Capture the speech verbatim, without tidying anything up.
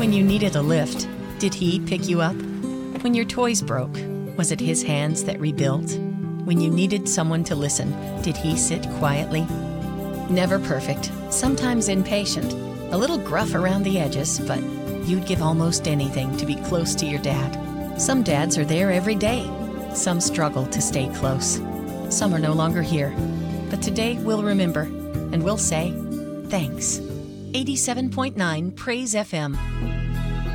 When you needed a lift, did he pick you up? When your toys broke, was it his hands that rebuilt? When you needed someone to listen, did he sit quietly? Never perfect, sometimes impatient, a little gruff around the edges, but you'd give almost anything to be close to your dad. Some dads are there every day. Some struggle to stay close. Some are no longer here. But today we'll remember, and we'll say thanks. eighty-seven point nine Praise F M.